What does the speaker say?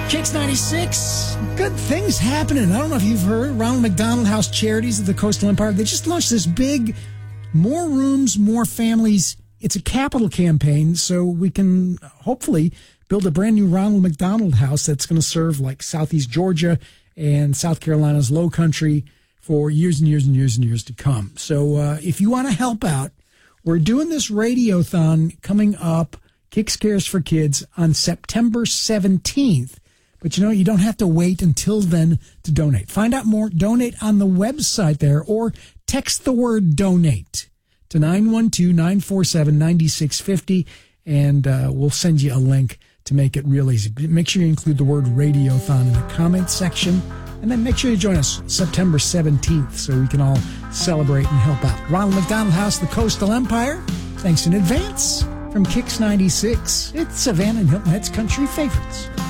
Kicks 96. Good things happening. I don't know if you've heard. Ronald McDonald House Charities of the Coastal Empire. They just launched this big More Rooms, More Families. It's a capital campaign, so we can hopefully build a brand new Ronald McDonald House that's going to serve like Southeast Georgia and South Carolina's Low Country for years and years and years and years to come. So if you want to help out, we're doing this radiothon coming up, Kicks Cares for Kids, on September 17th. But you don't have to wait until then to donate. Find out more, donate on the website there, or text the word donate to 912-947-9650, and we'll send you a link to make it real easy. Make sure you include the word radiothon in the comments section, and then make sure you join us September 17th so we can all celebrate and help out. Ronald McDonald House, the Coastal Empire, thanks in advance from Kicks 96. It's Savannah and Hilton Head's Country Favorites.